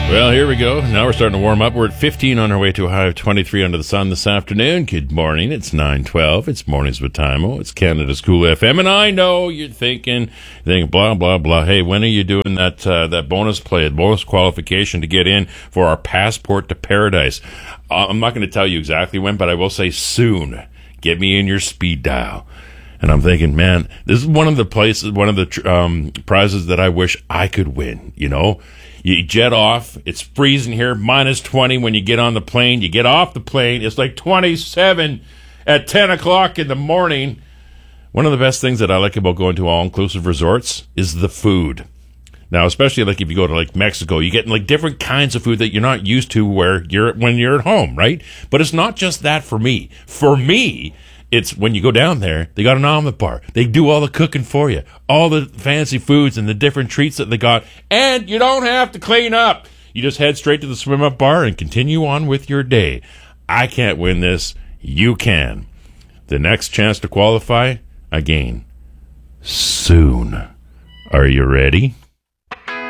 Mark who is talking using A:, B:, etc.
A: Well, here we go. Now we're starting to warm up. We're at 15 on our way to a high of 23 under the sun this afternoon. Good morning. It's 9:12. It's Mornings with Timo. It's Canada's Cool FM. And I know you're thinking blah, blah, blah. Hey, when are you doing that bonus play, bonus qualification to get in for our passport to paradise? I'm not going to tell you exactly when, but I will say soon. Get me in your speed dial. And I'm thinking, man, this is one of the places, one of the prizes that I wish I could win, you know? You jet off. It's freezing here, minus 20 when you get on the plane. You get off the plane. It's like 27 at 10 o'clock in the morning. One of the best things that I like about going to all-inclusive resorts is the food. Now, especially like if you go to like Mexico, you get like different kinds of food that you're not used to when you're at home, right? But it's not just that for me. For me, it's when you go down there, they got an omelet bar. They do all the cooking for you. All the fancy foods and the different treats that they got. And you don't have to clean up. You just head straight to the swim-up bar and continue on with your day. I can't win this. You can. The next chance to qualify, again, soon. Are you ready?